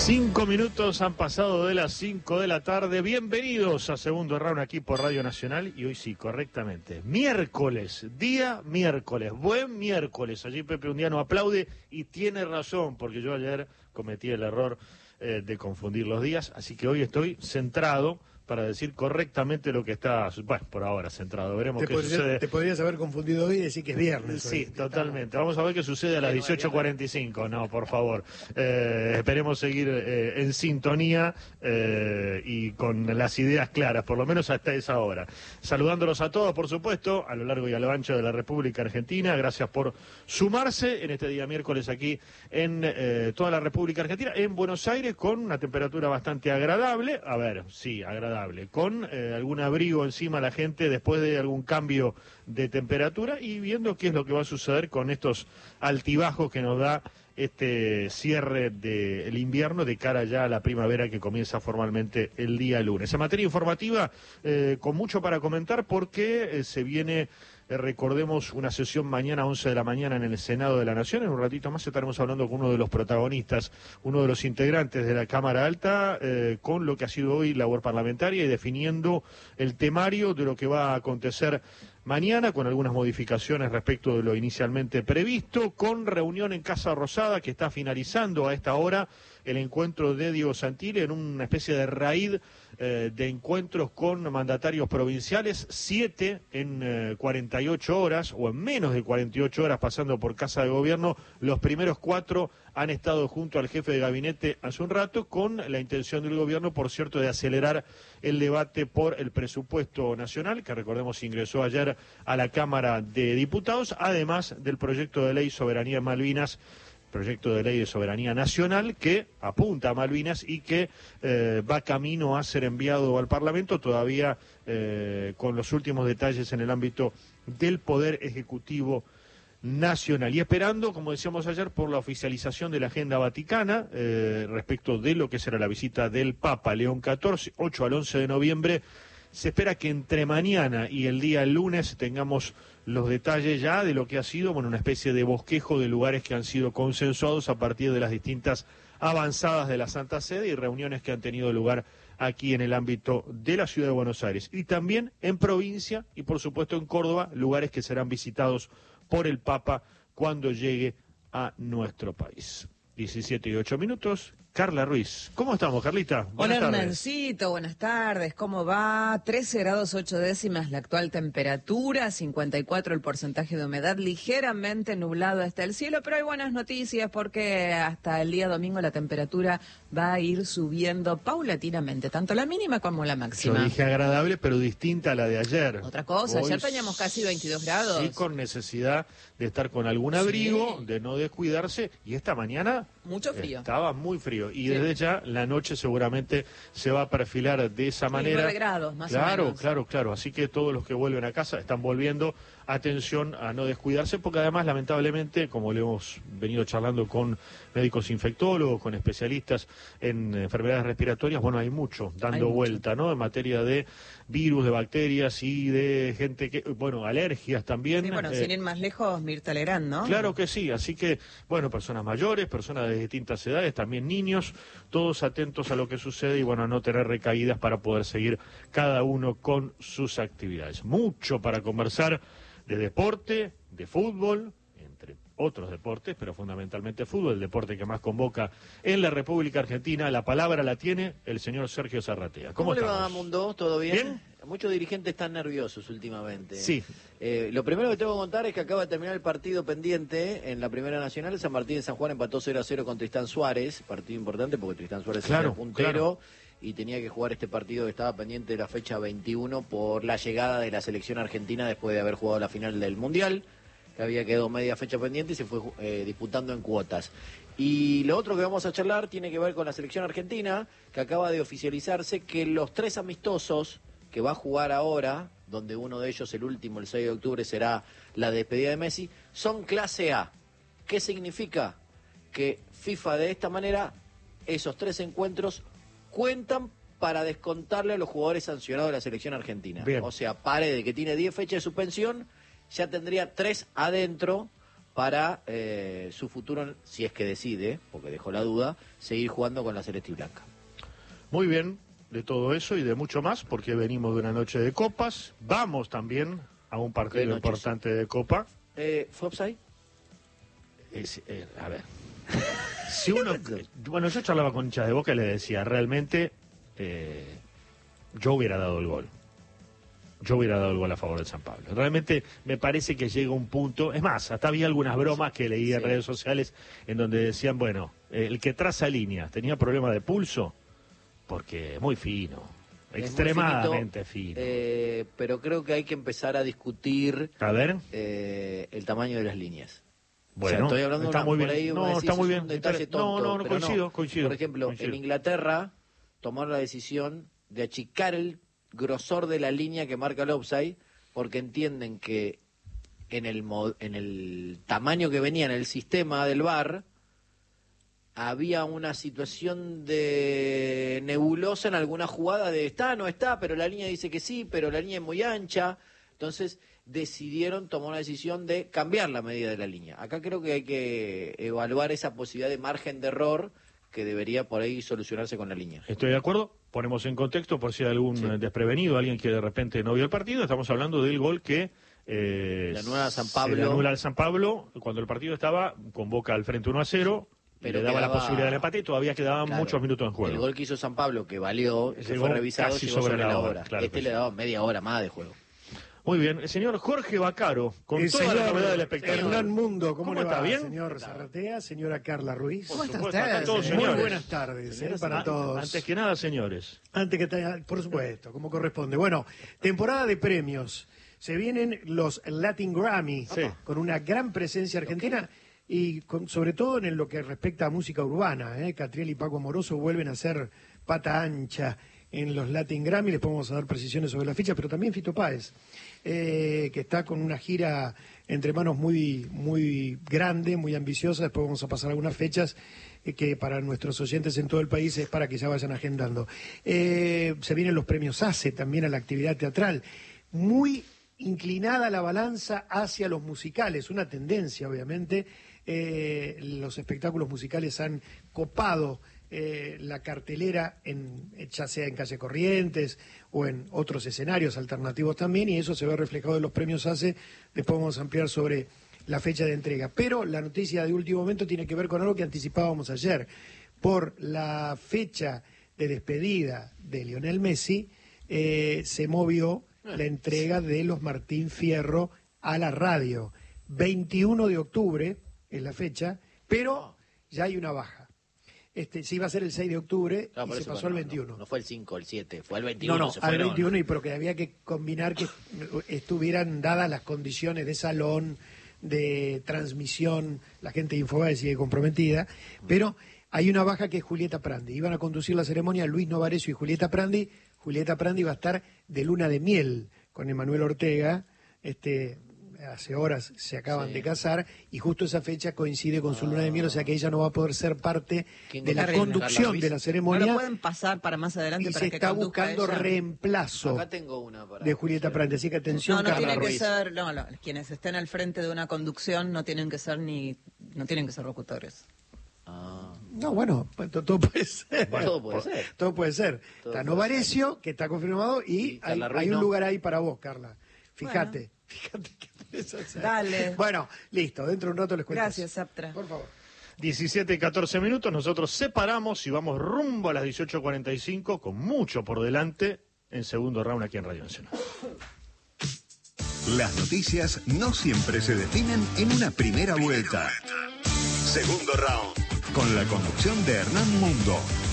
5 minutos han pasado de las 5 de la tarde. Bienvenidos a Segundo Round aquí por Radio Nacional. Y hoy sí, correctamente, miércoles, día miércoles, buen miércoles. Allí Pepe Undiano aplaude y tiene razón, porque yo ayer cometí el error de confundir los días. Así que hoy estoy centrado para decir correctamente lo que está, bueno, por ahora centrado. Veremos qué sucede. Te podrías haber confundido hoy y decir que es viernes. Sí, totalmente. Vamos a ver qué sucede a las 18:45. No, por favor. Esperemos seguir en sintonía y con las ideas claras, por lo menos hasta esa hora. Saludándolos a todos, por supuesto, a lo largo y a lo ancho de la República Argentina. Gracias por sumarse en este día miércoles aquí en toda la República Argentina, en Buenos Aires, con una temperatura bastante agradable. A ver, sí, agradable. Con algún abrigo encima la gente después de algún cambio de temperatura y viendo qué es lo que va a suceder con estos altibajos que nos da este cierre del invierno de cara ya a la primavera que comienza formalmente el día lunes. En materia informativa, con mucho para comentar porque se viene... recordemos una sesión mañana a 11 de la mañana en el Senado de la Nación. En un ratito más estaremos hablando con uno de los protagonistas, uno de los integrantes de la Cámara Alta, con lo que ha sido hoy labor parlamentaria y definiendo el temario de lo que va a acontecer mañana, con algunas modificaciones respecto de lo inicialmente previsto, con reunión en Casa Rosada que está finalizando a esta hora el encuentro de Diego Santilli en una especie de raíz de encuentros con mandatarios provinciales, 7 en 48 horas o en menos de 48 horas pasando por Casa de Gobierno. Los primeros 4 han estado junto al jefe de gabinete hace un rato con la intención del gobierno, por cierto, de acelerar el debate por el presupuesto nacional, que recordemos ingresó ayer a la Cámara de Diputados, además del proyecto de ley Soberanía en Malvinas, proyecto de ley de soberanía nacional que apunta a Malvinas y que va camino a ser enviado al Parlamento, todavía con los últimos detalles en el ámbito del Poder Ejecutivo Nacional. Y esperando, como decíamos ayer, por la oficialización de la agenda vaticana respecto de lo que será la visita del Papa León XIV, 8 al 11 de noviembre. Se espera que entre mañana y el día lunes tengamos los detalles ya de lo que ha sido, bueno, una especie de bosquejo de lugares que han sido consensuados a partir de las distintas avanzadas de la Santa Sede y reuniones que han tenido lugar aquí en el ámbito de la Ciudad de Buenos Aires. Y también en provincia y, por supuesto, en Córdoba, lugares que serán visitados por el Papa cuando llegue a nuestro país. 17:08. Carla Ruiz. ¿Cómo estamos, Carlita? Hola, Hernancito, buenas tardes. ¿Cómo va? 13 grados 8 décimas la actual temperatura, 54 el porcentaje de humedad, ligeramente nublado hasta el cielo, pero hay buenas noticias porque hasta el día domingo la temperatura va a ir subiendo paulatinamente, tanto la mínima como la máxima. Yo dije agradable, pero distinta a la de ayer. Otra cosa, hoy ayer teníamos casi 22 grados. Sí, con necesidad de estar con algún abrigo, de no descuidarse, y esta mañana... mucho frío. Estaba muy frío. Y desde ya la noche seguramente se va a perfilar de esa manera. 9 grados, más o menos. Claro. Así que todos los que vuelven a casa están volviendo. Atención a no descuidarse, porque además, lamentablemente, como le hemos venido charlando con médicos infectólogos, con especialistas en enfermedades respiratorias, bueno, hay mucho dando vuelta, ¿no? En materia de virus, de bacterias y de gente que, bueno, alergias también. Sí, bueno, sin ir más lejos, Mirta Legrand, ¿no? Claro que sí, así que, bueno, personas mayores, personas de distintas edades, también niños, todos atentos a lo que sucede y, bueno, a no tener recaídas para poder seguir cada uno con sus actividades. Mucho para conversar de deporte, de fútbol, entre otros deportes, pero fundamentalmente fútbol, el deporte que más convoca en la República Argentina. La palabra la tiene el señor Sergio Zarratea. ¿Cómo le estamos? va, Mundo? ¿Todo bien? ¿Bien? Muchos dirigentes están nerviosos últimamente. Sí. Lo primero que tengo que contar es que acaba de terminar el partido pendiente en la Primera Nacional. San Martín de San Juan empató 0-0 con Tristán Suárez, partido importante porque Tristán Suárez es el puntero y tenía que jugar este partido que estaba pendiente de la fecha 21 por la llegada de la selección argentina después de haber jugado la final del Mundial, que había quedado media fecha pendiente y se fue disputando en cuotas. Y lo otro que vamos a charlar tiene que ver con la selección argentina, que acaba de oficializarse que los 3 amistosos que va a jugar ahora, donde uno de ellos, el último, el 6 de octubre, será la despedida de Messi, son clase A. ¿Qué significa? Que FIFA de esta manera, esos 3 encuentros cuentan para descontarle a los jugadores sancionados de la selección argentina. Bien. O sea, Paredes, que tiene 10 fechas de suspensión, ya tendría 3 adentro para su futuro, si es que decide, porque dejó la duda, seguir jugando con la celeste y blanca. Muy bien, de todo eso y de mucho más, porque venimos de una noche de copas, vamos también a un partido importante de Copa. ¿Fue offside? A ver, si uno... Bueno, yo charlaba con hinchas de Boca y le decía, realmente yo hubiera dado el gol. Yo hubiera dado el gol a favor de San Pablo. Realmente me parece que llega un punto... Es más, hasta había algunas bromas que leí en redes sociales en donde decían, bueno, el que traza líneas tenía problema de pulso porque muy fino, extremadamente fino. Pero creo que hay que empezar a discutir el tamaño de las líneas. Bueno, o sea, estoy hablando está muy bien. Ahí No, está muy bien. Un detalle tonto, no, coincido. Por ejemplo, en Inglaterra tomaron la decisión de achicar el grosor de la línea que marca el offside porque entienden que en el tamaño que venía en el sistema del VAR había una situación de nebulosa en alguna jugada de está, no está, pero la línea dice que sí, pero la línea es muy ancha. Entonces decidieron tomar una decisión de cambiar la medida de la línea. Acá creo que hay que evaluar esa posibilidad de margen de error que debería por ahí solucionarse con la línea. Estoy de acuerdo. Ponemos en contexto por si hay algún desprevenido, alguien que de repente no vio el partido. Estamos hablando del gol que le anula a San Pablo. Se le anula al San Pablo cuando el partido estaba con Boca al frente 1-0. Pero le daba la posibilidad del empate y todavía quedaban muchos minutos en juego. El gol que hizo San Pablo, que valió, que fue revisado, casi sobre la hora. Claro le daba media hora más de juego. Muy bien, el señor Jorge Bacaro, con toda la novedad del espectáculo. Hernán Mundo, ¿cómo le va? ¿Está bien? Señor Zarratea, señora Carla Ruiz. ¿Cómo está todos, Muy señores. buenas tardes para todos. Antes que nada, señores. Por supuesto, como corresponde. Bueno, temporada de premios. Se vienen los Latin Grammy, con una gran presencia argentina y sobre todo en lo que respecta a música urbana. Catriel y Paco Amoroso vuelven a hacer pata ancha en los Latin Grammy. Les podemos dar precisiones sobre la fecha, pero también Fito Páez, que está con una gira entre manos muy, muy grande, muy ambiciosa. Después vamos a pasar algunas fechas que para nuestros oyentes en todo el país es para que ya vayan agendando. Se vienen los premios ACE también a la actividad teatral. Muy inclinada la balanza hacia los musicales, una tendencia obviamente. Los espectáculos musicales han copado la cartelera, ya sea en Calle Corrientes o en otros escenarios alternativos también, y eso se ve reflejado en los premios ACE. Después vamos a ampliar sobre la fecha de entrega. Pero la noticia de último momento tiene que ver con algo que anticipábamos ayer. Por la fecha de despedida de Lionel Messi, se movió la entrega de los Martín Fierro a la radio. 21 de octubre es la fecha, pero ya hay una baja. Sí iba a ser el 6 de octubre y se pasó al 21. No fue el 5, el 7, fue el 21. No, al 21, y porque había que combinar que estuvieran dadas las condiciones de salón, de transmisión, la gente de Infobae sigue comprometida, pero hay una baja que es Julieta Prandi. Iban a conducir la ceremonia Luis Novarecio y Julieta Prandi. Julieta Prandi va a estar de luna de miel con Emanuel Ortega. Hace horas se acaban de casar y justo esa fecha coincide con su luna de miel, o sea que ella no va a poder ser parte de la conducción de la ceremonia. No lo pueden pasar para más adelante y para se que está buscando reemplazo. Acá tengo una para de Julieta Prandi, así que atención, no Carla tiene que Ruiz. ser, quienes estén al frente de una conducción no tienen que ser locutores. No, bueno, todo puede ser. Todo puede ser. Todo puede ser. Está Novarecio, que está confirmado, y hay un lugar ahí para vos, Carla. Fíjate qué puedes hacer. Dale. Bueno, listo, dentro de un rato les cuento. Gracias, Aptra. Por favor. 17 y 14 minutos, nosotros separamos y vamos rumbo a las 18:45 con mucho por delante en segundo round aquí en Radio Nacional. Las noticias no siempre se definen en una primera vuelta. Segundo round, con la conducción de Hernán Mundo.